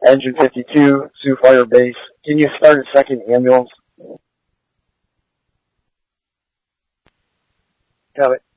Engine 52, Sioux Fire Base. Can you start a second ambulance? Got it.